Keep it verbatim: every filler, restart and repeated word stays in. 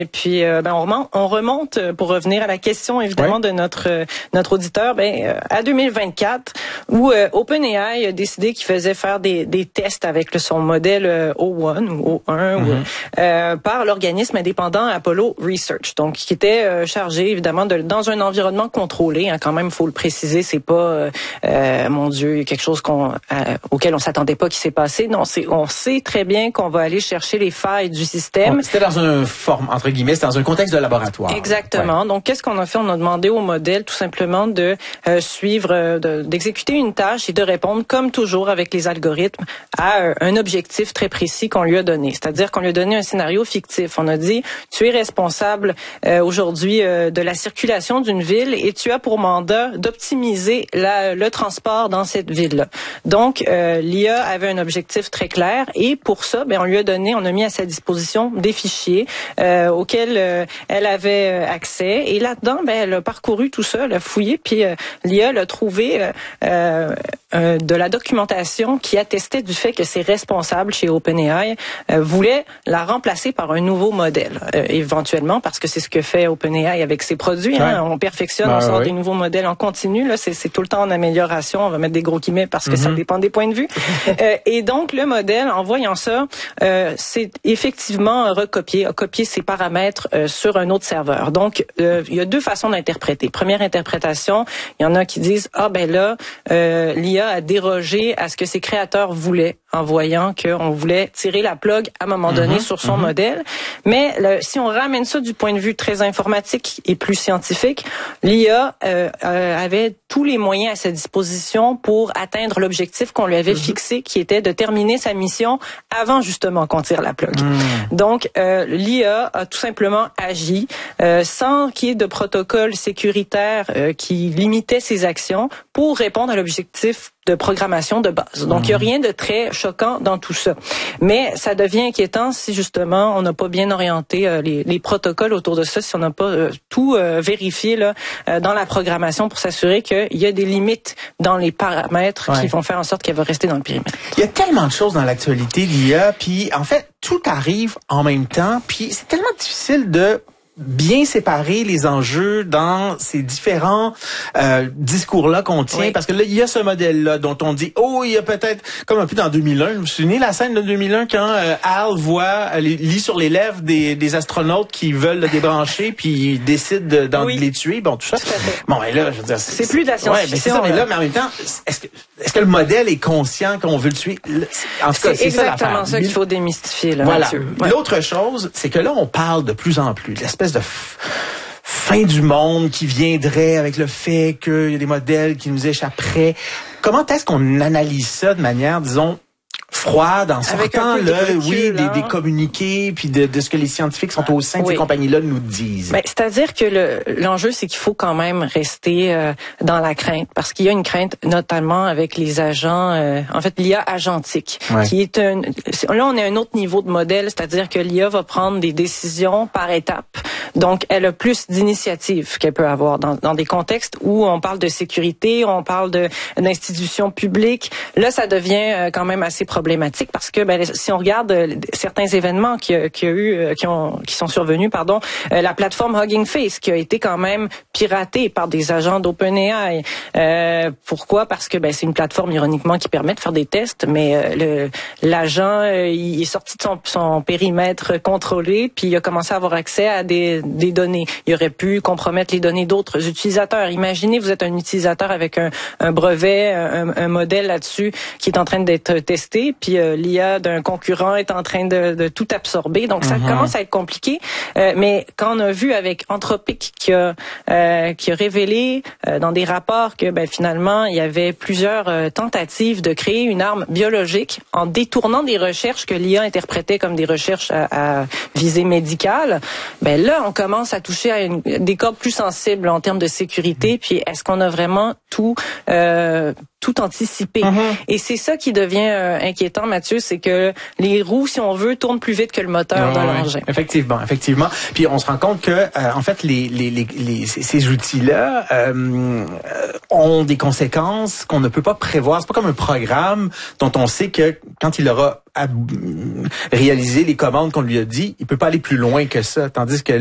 Et puis, euh, ben, on remonte, on remonte, pour revenir à la question, évidemment, ouais. de notre euh, notre auditeur, ben, euh, à deux mille vingt-quatre, où euh, OpenAI a décidé qu'il faisait faire des, des tests avec le, son modèle euh, O un ou O un mm-hmm. ou, euh, par l'organisme indépendant Apollo Research, donc qui était euh, chargé, évidemment, de, dans un environnement contrôlé. Hein, quand même, il faut le préciser, c'est pas, euh, euh, mon Dieu, quelque chose qu'on, euh, auquel on s'attendait pas qui s'est passé. Non, c'est, on sait très bien qu'on va aller chercher les failles du système. Bon, c'était dans un forme, entre guillemets, c'était dans un contexte de laboratoire. Exactement. Ouais. Donc, qu'est-ce qu'on a fait? On a demandé au modèle tout simplement de euh, suivre, euh, de, d'exécuter une tâche et de répondre, comme toujours avec les algorithmes, à euh, un objectif très précis qu'on lui a donné. C'est-à-dire qu'on lui a donné un scénario fictif. On a dit, tu es responsable euh, aujourd'hui euh, de la circulation d'une ville et tu as pour mandat d'optimiser la, le transport dans cette ville-là. Donc, euh, l'I A avait un objectif très clair et pour ça, ben, on lui a donné, on a mis à sa disposition des fichiers euh, auxquels euh, elle avait accès. Et là-dedans, ben, elle a parcouru tout ça, elle a fouillé, puis euh, l'I A a trouvé euh, euh, de la documentation qui attestait du fait que ses responsables chez OpenAI euh, voulaient la remplacer par un nouveau modèle, euh, éventuellement, parce que c'est ce que fait OpenAI avec ses produits. Ouais. Hein, on perfectionne, bah, on sort oui. des nouveaux modèles en continu. Là, c'est, c'est tout le temps en amélioration. On va mettre des gros guillemets parce que mm-hmm. ça dépend des points de vue. euh, et donc, le modèle, en voyant ça, euh, c'est effectivement recopié, a copié ses paramètres euh, sur un autre serveur. Donc, euh, il y a deux façons d'interpréter. Première interprétation, il y en a qui disent « Ah, ben là, euh, l'I A a dérogé à ce que ses créateurs voulaient en voyant qu'on voulait tirer la plug à un moment donné mm-hmm. sur son mm-hmm. modèle. » Mais le, si on ramène ça du point de vue très informatique et plus scientifique, l'I A euh, euh, avait tous les moyens à sa disposition pour atteindre l'objectif qu'on lui avait mm-hmm. fixé, qui était de terminer sa mission avant justement qu'on tire la plug. Mm. Donc, euh, l'I A a tout simplement agi euh, sans qu'il y ait de protocole sécuritaire euh, qui limitait ses actions pour répondre à l'objectif de programmation de base. Donc, il n'y a rien de très choquant dans tout ça. Mais ça devient inquiétant si, justement, on n'a pas bien orienté euh, les, les protocoles autour de ça, si on n'a pas euh, tout euh, vérifié là, euh, dans la programmation pour s'assurer qu'il y a des limites dans les paramètres ouais. qui vont faire en sorte qu'elle va rester dans le périmètre. Il y a tellement de choses dans l'actualité, l'I A, puis en fait, tout arrive en même temps, puis c'est tellement difficile de bien séparer les enjeux dans ces différents euh, discours-là qu'on tient, oui. parce que là, il y a ce modèle-là dont on dit, oh, il y a peut-être, comme un peu dans deux mille un, je me souviens la scène de deux mille un quand euh, Al voit, euh, lit sur les lèvres des, des astronautes qui veulent le débrancher, puis il décide de, d'en oui. les tuer, bon, tout ça. Tout bon, et là, je veux dire, c'est, c'est plus de la science-fiction. Ouais, mais c'est ça, mais là, mais en même temps, est-ce que, est-ce que le modèle est conscient qu'on veut le tuer? En tout cas, c'est, c'est ça l'affaire. C'est exactement ça qu'il faut démystifier, là. Voilà. Ouais. L'autre chose, c'est que là, on parle de plus en plus de l'espèce de f- fin du monde qui viendrait avec le fait qu'il y a des modèles qui nous échapperaient. Comment est-ce qu'on analyse ça de manière, disons, froide, en sortant là, oui, des, des communiqués, puis de, de ce que les scientifiques sont au sein de oui. ces compagnies-là nous disent. Ben, c'est-à-dire que le, l'enjeu, c'est qu'il faut quand même rester euh, dans la crainte, parce qu'il y a une crainte, notamment avec les agents, euh, en fait, l'I A agentique, ouais. qui est un, là, on est à un autre niveau de modèle, c'est-à-dire que l'I A va prendre des décisions par étapes. Donc, elle a plus d'initiatives qu'elle peut avoir dans, dans des contextes où on parle de sécurité, on parle de d'institutions publiques. Là, ça devient euh, quand même assez problématique parce que ben, si on regarde euh, certains événements qui, qui a eu, euh, qui ont, qui sont survenus, pardon, euh, la plateforme Hugging Face qui a été quand même piratée par des agents d'OpenAI. Euh, pourquoi? Parce que ben c'est une plateforme ironiquement qui permet de faire des tests, mais euh, le, l'agent euh, il est sorti de son, son périmètre contrôlé, puis il a commencé à avoir accès à des, des données. Il aurait pu compromettre les données d'autres utilisateurs. Imaginez, vous êtes un utilisateur avec un, un brevet, un, un modèle là-dessus qui est en train d'être testé. Puis euh, l'I A d'un concurrent est en train de, de tout absorber. Donc, ça mm-hmm. commence à être compliqué. Euh, mais quand on a vu avec Anthropic qui a, euh, qui a révélé euh, dans des rapports que ben, finalement, il y avait plusieurs euh, tentatives de créer une arme biologique en détournant des recherches que l'I A interprétait comme des recherches à, à visée médicale, ben là, là, on commence à toucher à une, des cordes plus sensibles en termes de sécurité. Puis, est-ce qu'on a vraiment tout euh, tout anticipé? Mm-hmm. Et c'est ça qui devient euh, inquiétant, Mathieu, c'est que les roues, si on veut, tournent plus vite que le moteur ouais, de l'engin. Effectivement, effectivement. Puis on se rend compte que, euh, en fait, les, les, les, les ces outils-là euh, ont des conséquences qu'on ne peut pas prévoir. C'est pas comme un programme dont on sait que quand il aura à réaliser les commandes qu'on lui a dit, il peut pas aller plus loin que ça. Tandis que